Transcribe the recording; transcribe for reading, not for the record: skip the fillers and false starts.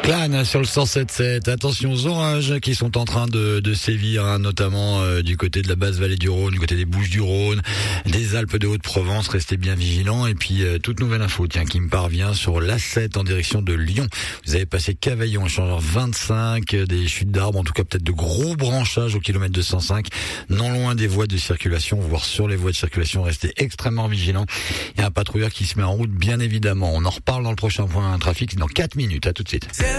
Clan sur le 107.7. Attention aux orages qui sont en train de sévir, hein, notamment du côté de la basse vallée du Rhône, du côté des Bouches-du-Rhône, des Alpes de Haute-Provence. Restez bien vigilants. Et puis toute nouvelle info, qui me parvient sur l'A7 en direction de Lyon. Vous avez passé Cavaillon, échangeur 25, des chutes d'arbres, en tout cas peut-être de gros branchages au kilomètre 205, non loin des voies de circulation, voire sur les voies de circulation. Restez extrêmement vigilants. Il y a un patrouilleur qui se met en route, bien évidemment. On en reparle dans le prochain point trafic dans 4 minutes. À tout de suite.